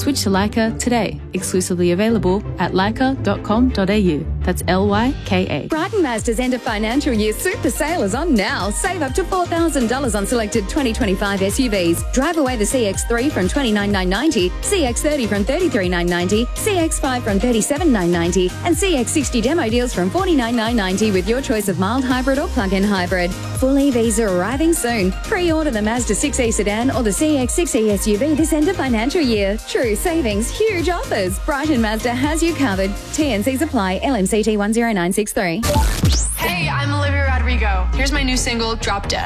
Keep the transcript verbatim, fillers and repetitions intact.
Switch to Leica today. Exclusively available at leica dot com dot a u. That's L Y K A. Brighton Mazda's end of financial year super sale is on now. Save up to four thousand dollars on selected twenty twenty-five S U Vs. Drive away the C X three from twenty-nine thousand nine hundred ninety dollars, C X thirty from thirty-three thousand nine hundred ninety dollars, C X five from thirty-seven thousand nine hundred ninety dollars, and C X sixty demo deals from forty-nine thousand nine hundred ninety dollars with your choice of mild hybrid or plug-in hybrid. Full E Vs are arriving soon. Pre-order the Mazda six E sedan or the C X six E S U V this end of financial year. True savings, huge offers. Brighton Mazda has you covered. T N Cs apply. L M C T one zero nine six three. Hey, I'm Olivia Rodrigo. Here's my new single, Drop Dead.